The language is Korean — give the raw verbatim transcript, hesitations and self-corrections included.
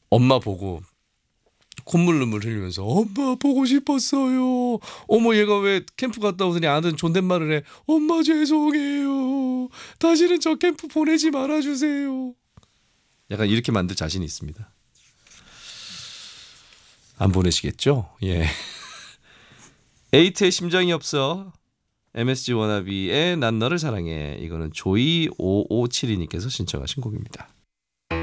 엄마 보고 콧물 눈물 흘리면서 엄마 보고 싶었어요. 어머 얘가 왜 캠프 갔다 오더니 아는 존댓말을 해. 엄마 죄송해요. 다시는 저 캠프 보내지 말아주세요. 약간 이렇게 만들 자신이 있습니다. 안 보내시겠죠? 예. 에이트의 심장이 없어. 엠에스지 워너비의 난 너를 사랑해. 이거는 조이 오오칠이님께서 신청하신 곡입니다.